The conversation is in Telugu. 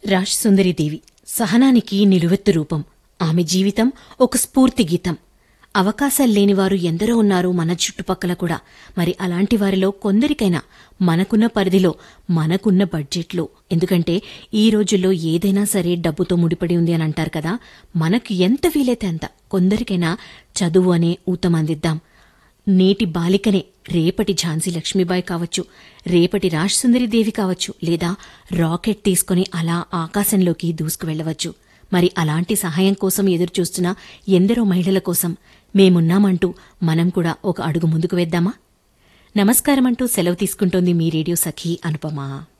రాజ్సుందరీదేవి సహనానికి నిలువెత్తు రూపం. ఆమె జీవితం ఒక స్ఫూర్తి గీతం. అవకాశాల్లేనివారు ఎందరో ఉన్నారు మన చుట్టుపక్కల కూడా. మరి అలాంటి వారిలో కొందరికైనా మనకున్న పరిధిలో, మనకున్న బడ్జెట్లో, ఎందుకంటే ఈ రోజుల్లో ఏదైనా సరే డబ్బుతో ముడిపడి ఉంది అని అంటారు కదా, మనకు ఎంత వీలైతే అంత కొందరికైనా చదువు అనే ఊతమందిద్దాం. నేటి బాలికనే రేపటి ఝాన్సీ లక్ష్మీబాయి కావచ్చు, రేపటి రాజ్సుందరీదేవి కావచ్చు, లేదా రాకెట్ తీసుకుని అలా ఆకాశంలోకి దూసుకువెళ్లవచ్చు. మరి అలాంటి సహాయం కోసం ఎదురుచూస్తున్న ఎందరో మహిళల కోసం మేమున్నామంటూ మనం కూడా ఒక అడుగు ముందుకు వేద్దామా? నమస్కారమంటూ సెలవు తీసుకుంటోంది మీ రేడియో సఖీ అనుపమ.